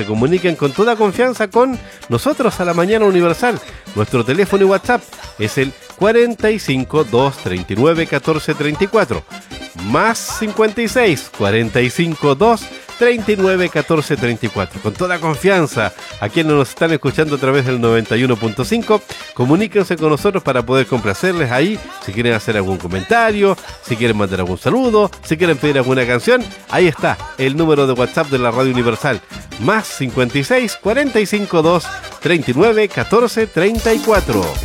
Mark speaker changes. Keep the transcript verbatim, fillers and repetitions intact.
Speaker 1: se comuniquen con toda confianza con nosotros a la Mañana Universal. Nuestro teléfono y WhatsApp es el cuarenta y cinco, doscientos treinta y nueve, catorce treinta y cuatro, más cincuenta y seis, cuarenta y cinco, doscientos treinta y nueve, catorce treinta y cuatro. Con toda confianza, a quienes nos están escuchando a través del noventa y uno punto cinco, comuníquense con nosotros para poder complacerles ahí. Si quieren hacer algún comentario, si quieren mandar algún saludo, si quieren pedir alguna canción, ahí está el número de WhatsApp de la Radio Universal, más cincuenta y seis, cuarenta y cinco, doscientos treinta y nueve, catorce treinta y cuatro.